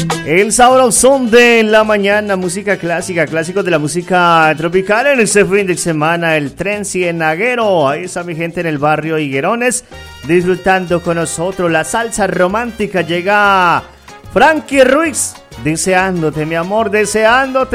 El sabrosón de la mañana, música clásica, clásicos de la música tropical en este fin de semana, el tren cienaguero. Ahí está mi gente en el barrio Higuerones, disfrutando con nosotros la salsa romántica. Llega Frankie Ruiz, deseándote, mi amor, deseándote.